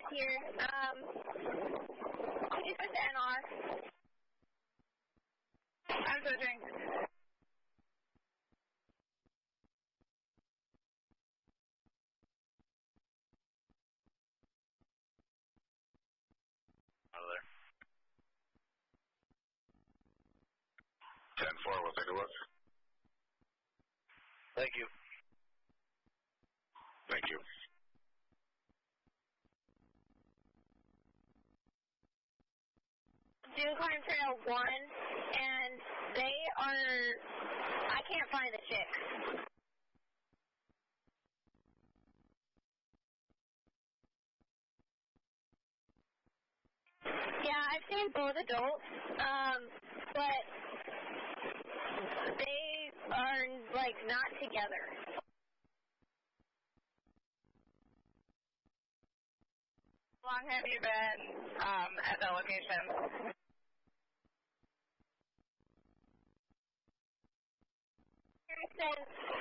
here. Is this NR? I'm switching. Out of there. 10-4, we'll take a look. Thank you. Thank you. Ducline Trail 1, and they are, I can't find the chicks. Yeah, I've seen both adults, but they are, like, not together. How long have you been at the location? Since